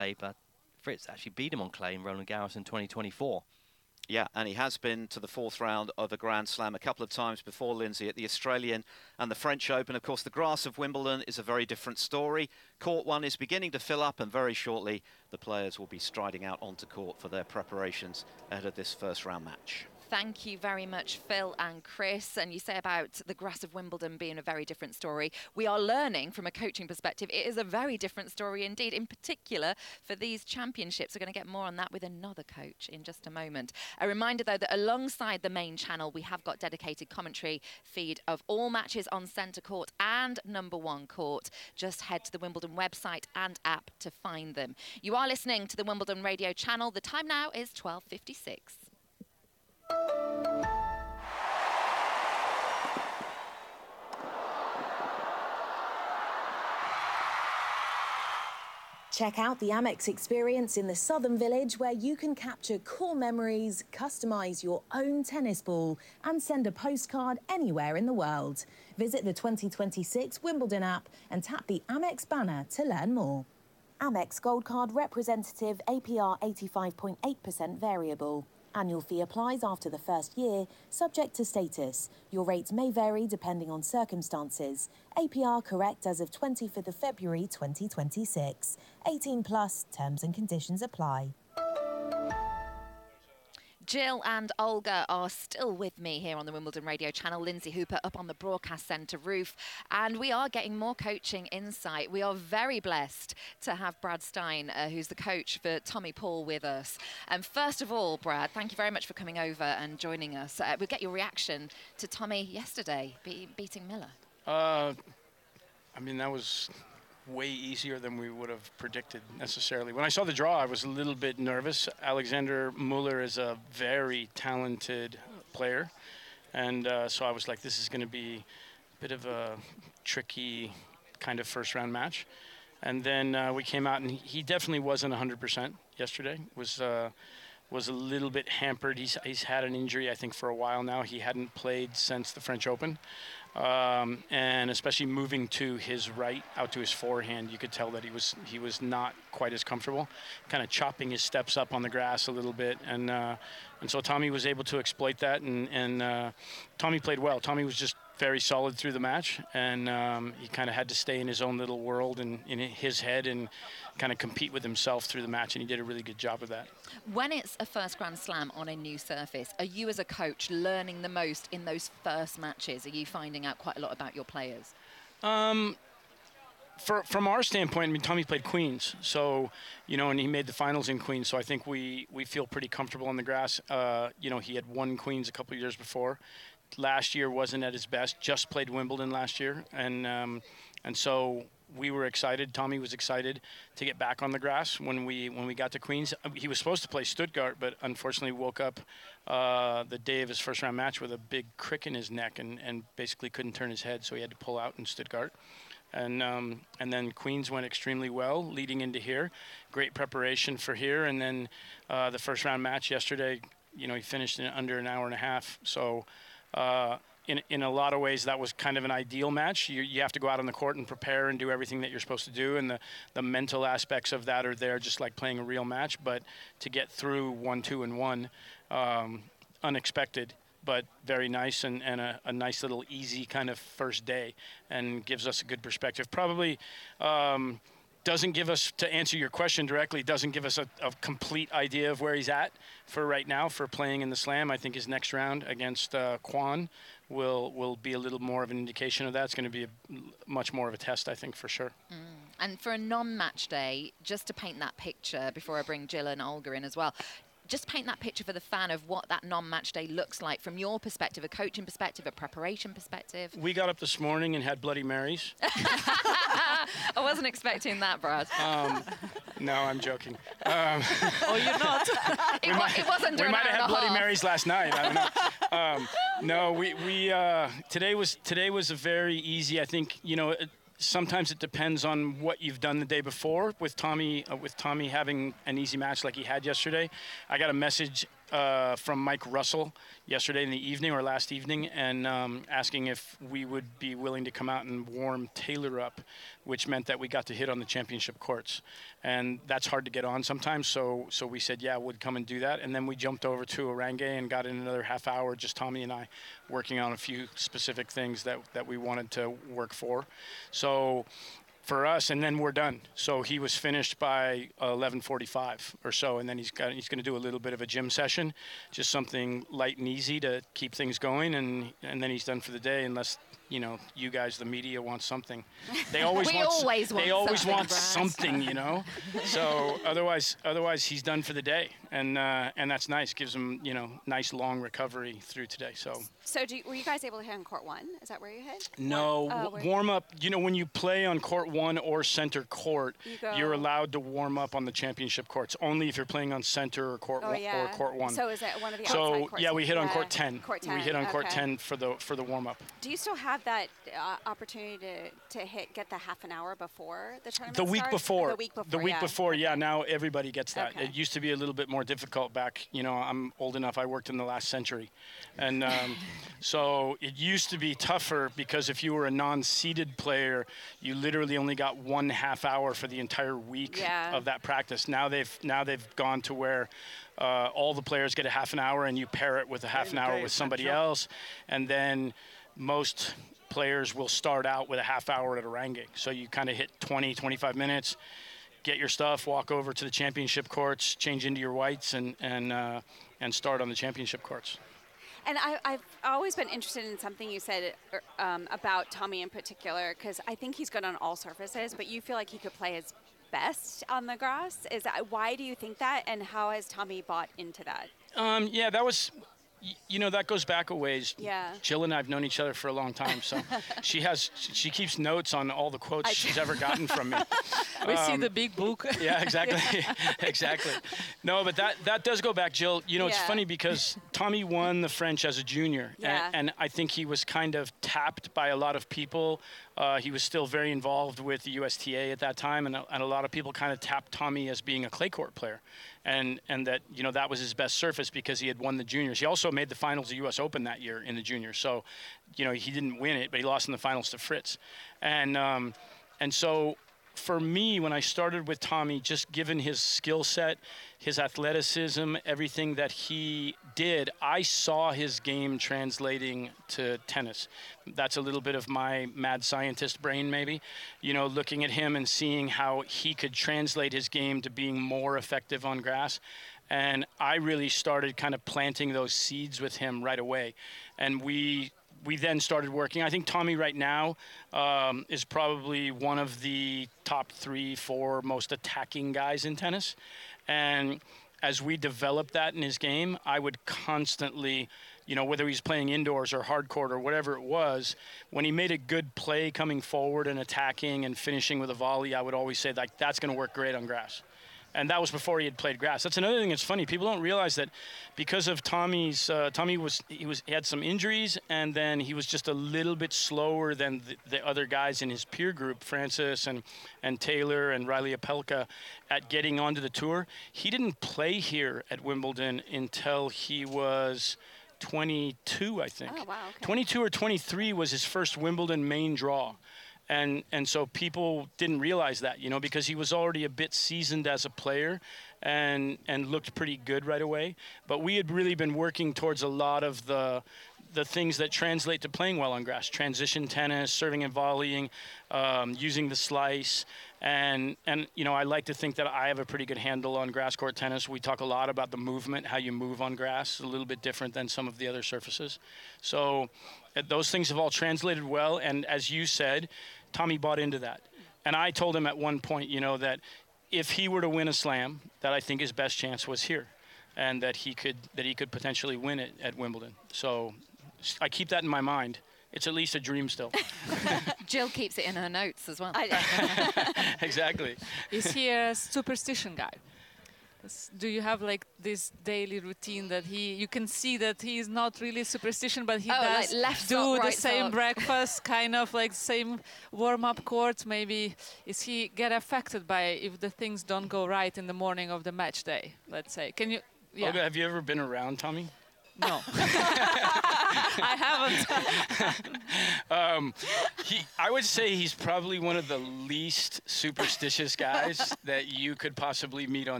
but Fritz actually beat him on clay in Roland Garros in 2024. Yeah, and he has been to the 4th round of a Grand Slam a couple of times before, Lindsay, at the Australian and the French Open. Of course, the grass of Wimbledon is a very different story. Court 1 is beginning to fill up, and very shortly the players will be striding out onto court for their preparations ahead of this first round match. Thank you very much, Phil and Chris. And you say about the grass of Wimbledon being a very different story. We are learning from a coaching perspective. It is a very different story indeed, in particular for these championships. We're going to get more on that with another coach in just a moment. A reminder, though, that alongside the main channel, we have got dedicated commentary feed of all matches on Centre Court and Number One Court. Just head to the Wimbledon website and app to find them. You are listening to the Wimbledon radio channel. The time now is 12:56. Check out the Amex experience in the Southern Village, where you can capture core memories, customise your own tennis ball and send a postcard anywhere in the world. Visit the 2026 Wimbledon app and tap the Amex banner to learn more. Amex Gold Card representative, APR 85.8% variable. Annual fee applies after the first year, subject to status. Your rates may vary depending on circumstances. APR correct as of 25th of February 2026. 18 plus, terms and conditions apply. Jill and Olga are still with me here on the Wimbledon radio channel. Lindsay Hooper up on the broadcast centre roof. And we are getting more coaching insight. We are very blessed to have Brad Stein, who's the coach for Tommy Paul, with us. And first of all, Brad, thank you very much for coming over and joining us. We'll get your reaction to Tommy yesterday beating Miller. I mean, that was way easier than we would have predicted necessarily. When I saw the draw, I was a little bit nervous. Alexander Muller is a very talented player, and so I was like, this is going to be a bit of a tricky kind of first round match. And then we came out, and he definitely wasn't 100% yesterday. Was a little bit hampered. He's had an injury, I think, for a while now. He hadn't played since the French Open. And especially moving to his right, out to his forehand, you could tell that he was not quite as comfortable, kind of chopping his steps up on the grass a little bit. And so Tommy was able to exploit that, and Tommy played well. Tommy was just very solid through the match, and he kind of had to stay in his own little world and in his head and kind of compete with himself through the match, and he did a really good job of that. When it's a first Grand Slam on a new surface, are you as a coach learning the most in those first matches? Are you finding out quite a lot about your players? From our standpoint, I mean, Tommy played Queens, so, and he made the finals in Queens, so I think we feel pretty comfortable on the grass. He had won Queens a couple of years before. Last year wasn't at his best, just played Wimbledon last year, and so we were excited. Tommy was excited to get back on the grass when we got to Queens. He was supposed to play Stuttgart, but unfortunately woke up the day of his first round match with a big crick in his neck and basically couldn't turn his head, so he had to pull out in Stuttgart. And then Queens went extremely well leading into here. Great preparation for here, and then the first round match yesterday, he finished in under an hour and a half. So in a lot of ways, that was kind of an ideal match. You have to go out on the court and prepare and do everything that you're supposed to do, and the mental aspects of that are there, just like playing a real match. But to get through 1-2 and 1, unexpected, but very nice, and a nice little easy kind of first day, and gives us a good perspective. Probably doesn't give us, to answer your question directly, doesn't give us a complete idea of where he's at for right now for playing in the Slam. I think his next round against Kwon will be a little more of an indication of that. It's going to be much more of a test, I think, for sure. And for a non-match day, just to paint that picture before I bring Jill and Olga in as well, just paint that picture for the fan of what that non-match day looks like from your perspective, a coaching perspective, a preparation perspective. We got up this morning and had Bloody Marys. I wasn't expecting that, Brad. No, I'm joking. Oh, you're not? It wasn't. We might have had Bloody Marys last night. I don't know. No, today was a very easy. I think sometimes it depends on what you've done the day before. With Tommy having an easy match like he had yesterday, I got a message from Mike Russell yesterday in the evening or last evening, and asking if we would be willing to come out and warm Taylor up, which meant that we got to hit on the championship courts. And that's hard to get on sometimes, so we said, yeah, we'd come and do that. And then we jumped over to Orange and got in another half hour, just Tommy and I, working on a few specific things that we wanted to work for. So for us, and then we're done. So he was finished by 11:45 or so, and then he's going to do a little bit of a gym session, just something light and easy to keep things going, and then he's done for the day, unless you guys, the media, want something. They always want something, So otherwise he's done for the day, and that's nice. Gives him nice long recovery through today. So were you guys able to hit on court 1? Is that where you hit? No, warm up. When you play on court 1 or center court, you're allowed to warm up on the championship courts. Only if you're playing on center or court or court 1. So is it one of the outside courts? Yeah, we hit on court 10. Court 10. We hit on court 10 for the warm up. Do you still have that opportunity to get the half an hour before the tournament The week starts? before. The week before, yeah. Now everybody gets that. Okay. It used to be a little bit more difficult back. I'm old enough. I worked in the last century, and so it used to be tougher because if you were a non-seeded player, you literally only got 1.5 hour for the entire week of that practice. Now they've gone to where all the players get a half an hour, and you pair it with a half an hour with somebody else, and then most players will start out with a half hour at Orange. So you kind of hit 20, 25 minutes, get your stuff, walk over to the championship courts, change into your whites, and start on the championship courts. And I've always been interested in something you said about Tommy in particular, because I think he's good on all surfaces, but you feel like he could play his best on the grass. Why do you think that, and how has Tommy bought into that? That was... that goes back a ways. Yeah. Jill and I have known each other for a long time, so she keeps notes on all the quotes she's ever gotten from me. We see the big book. Yeah, exactly. Exactly. No, but that does go back, Jill. It's funny because Tommy won the French as a junior, and I think he was kind of tapped by a lot of people. He was still very involved with the USTA at that time, and a lot of people kind of tapped Tommy as being a clay court player. And that, that was his best surface because he had won the juniors. He also made the finals of U.S. Open that year in the juniors. So, he didn't win it, but he lost in the finals to Fritz. And so for me, when I started with Tommy, just given his skill set, his athleticism, everything that he did, I saw his game translating to tennis. That's a little bit of my mad scientist brain, maybe, looking at him and seeing how he could translate his game to being more effective on grass. And I really started kind of planting those seeds with him right away. And we then started working. I think Tommy right now is probably one of the top 3-4 most attacking guys in tennis. And as we developed that in his game, I would constantly, whether he's playing indoors or hard court or whatever it was, when he made a good play coming forward and attacking and finishing with a volley, I would always say, that's going to work great on grass. And that was before he had played grass. That's another thing that's funny. People don't realize that because of Tommy had some injuries, and then he was just a little bit slower than the other guys in his peer group, Francis and Taylor and Riley Opelka, at getting onto the tour. He didn't play here at Wimbledon until he was 22, I think. Oh, wow, okay. 22 or 23 was his first Wimbledon main draw. And so people didn't realize that, because he was already a bit seasoned as a player and looked pretty good right away. But we had really been working towards a lot of the things that translate to playing well on grass: transition tennis, serving and volleying, using the slice. And I like to think that I have a pretty good handle on grass court tennis. We talk a lot about the movement, how you move on grass, a little bit different than some of the other surfaces. So those things have all translated well. And as you said, Tommy bought into that. And I told him at one point, that if he were to win a slam, that I think his best chance was here, and that he could potentially win it at Wimbledon. So I keep that in my mind. It's at least a dream still. Jill keeps it in her notes as well. Exactly. Is he a superstition guy? Do you have this daily routine that you can see that he is not really superstition, but he does left do sock, the right same sock. breakfast, kind of same warm-up courts? Maybe is he get affected by if the things don't go right in the morning of the match day? Let's say, Yeah. Olga, have you ever been around Tommy? No. I haven't. I would say he's probably one of the least superstitious guys that you could possibly meet on